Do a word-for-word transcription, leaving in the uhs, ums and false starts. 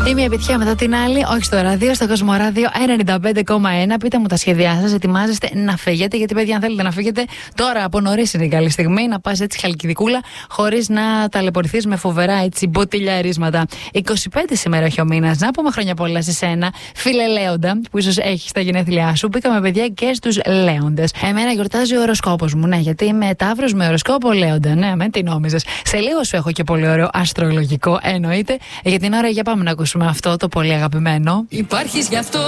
Η μία επιτυχία μετά την άλλη, όχι στο ράδιο, στο Κοσμοράδιο ενενήντα πέντε κόμμα ένα. Πείτε μου τα σχέδιά σας, ετοιμάζεστε να φύγετε. Γιατί, παιδιά, αν θέλετε να φύγετε, τώρα από νωρίς είναι η καλή στιγμή να πας έτσι χαλκιδικούλα, χωρίς να ταλαιπωρηθείς με φοβερά έτσι μποτιλιαρίσματα. είκοσι πέντε σήμερα έχει ο μήνας. Να πούμε χρόνια πολλά σε σένα, φίλε Λέοντα, που ίσως έχεις τα γενέθλιά σου. Πήγαμε, παιδιά, και στους Λέοντες. Εμένα γιορτάζει ο οροσκόπος μου, ναι, γιατί είμαι Ταύρος με οροσκόπο Λέοντα. Ναι, με τι νόμιζες. Σε λίγο σου έχω και πολύ ωραίο αστρολογικό, εννοείται. Για την ώρα, για πάμε να ακούσουμε αυτό το πολύ αγαπημένο. Υπάρχεις γι' αυτό.